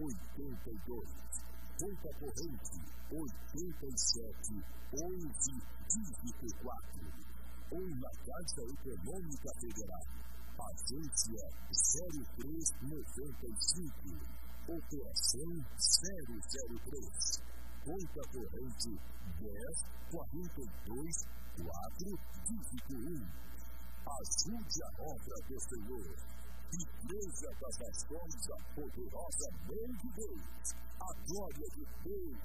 82. Conta corrente 87 11 24. Ou na Caixa Econômica Federal. Agência 0395. Operação 003. Conta corrente 10 42 4 1. Ajude a obra do Senhor. Igreja das Nações, a poderosa mão de Deus. A glória de Deus